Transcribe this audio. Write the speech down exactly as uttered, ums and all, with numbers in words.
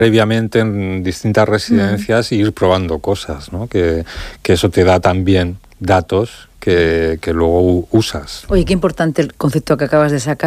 previamente en distintas residencias mm. e ir probando cosas, ¿no? Que, que eso te da también datos que, que luego usas. Oye, qué importante el concepto que acabas de sacar.